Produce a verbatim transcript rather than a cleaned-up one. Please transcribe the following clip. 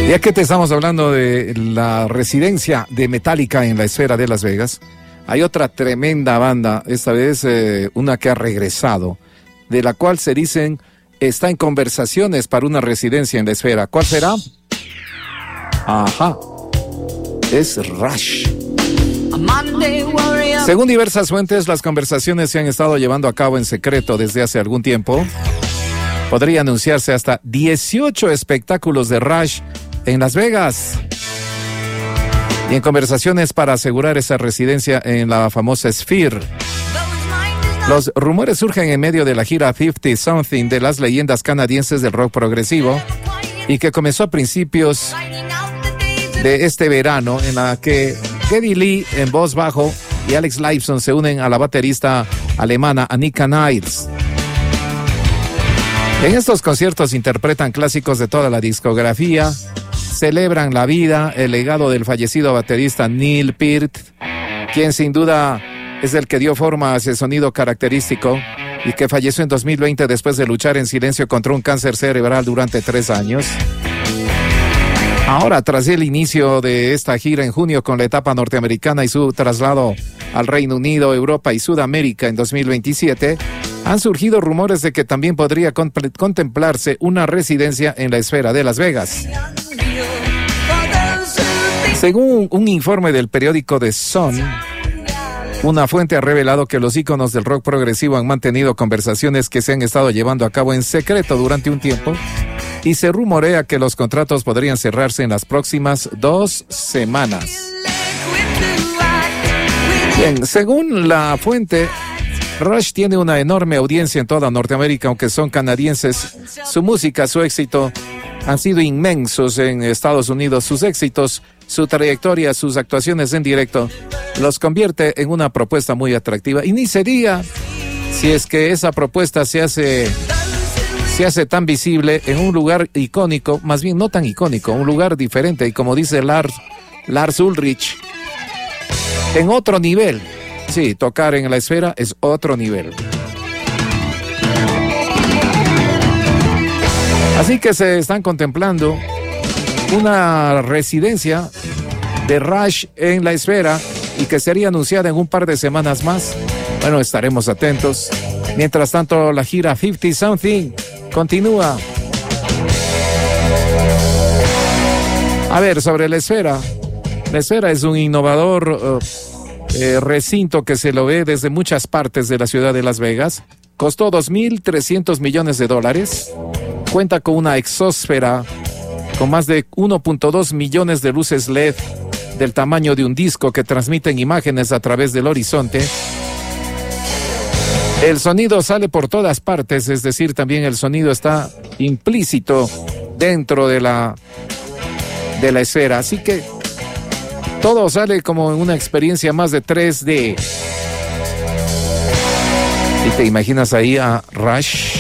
Ya que te estamos hablando de la residencia de Metallica en la esfera de Las Vegas, hay otra tremenda banda, esta vez eh, una que ha regresado, de la cual se dicen está en conversaciones para una residencia en la esfera. ¿Cuál será? Ajá, es Rush. Según diversas fuentes, las conversaciones se han estado llevando a cabo en secreto desde hace algún tiempo. Podría anunciarse hasta dieciocho espectáculos de Rush en Las Vegas. Y en conversaciones para asegurar esa residencia en la famosa Sphere. Los rumores surgen en medio de la gira cincuenta Something de las leyendas canadienses del rock progresivo y que comenzó a principios de este verano, en la que Geddy Lee en voz bajo y Alex Lifeson se unen a la baterista alemana Annika Niles. En estos conciertos interpretan clásicos de toda la discografía, celebran la vida, el legado del fallecido baterista Neil Peart, quien sin duda es el que dio forma a ese sonido característico y que falleció en dos mil veinte después de luchar en silencio contra un cáncer cerebral durante tres años. Ahora, tras el inicio de esta gira en junio con la etapa norteamericana y su traslado al Reino Unido, Europa y Sudamérica en dos mil veintisiete, han surgido rumores de que también podría contemplarse una residencia en la esfera de Las Vegas. Según un informe del periódico The Sun, una fuente ha revelado que los íconos del rock progresivo han mantenido conversaciones que se han estado llevando a cabo en secreto durante un tiempo y se rumorea que los contratos podrían cerrarse en las próximas dos semanas. Bien, según la fuente, Rush tiene una enorme audiencia en toda Norteamérica, aunque son canadienses. Su música, su éxito han sido inmensos en Estados Unidos. Sus éxitos, su trayectoria, sus actuaciones en directo los convierte en una propuesta muy atractiva. Y ni se diga si es que esa propuesta se hace, se hace tan visible en un lugar icónico, más bien no tan icónico, un lugar diferente. Y como dice Lars, Lars Ulrich, en otro nivel. Sí, tocar en la esfera es otro nivel. Así que se están contemplando una residencia de Rush en la esfera y que sería anunciada en un par de semanas más. Bueno, estaremos atentos. Mientras tanto, la gira cincuenta Something continúa. A ver, sobre la esfera. La esfera es un innovador uh, eh, recinto que se lo ve desde muchas partes de la ciudad de Las Vegas. Costó dos mil trescientos millones de dólares. Cuenta con una exósfera con más de uno punto dos millones de luces L E D del tamaño de un disco que transmiten imágenes a través del horizonte. El sonido sale por todas partes, es decir, también el sonido está implícito dentro de la, de la esfera. Así que todo sale como en una experiencia más de tres D. ¿Y te imaginas ahí a Rush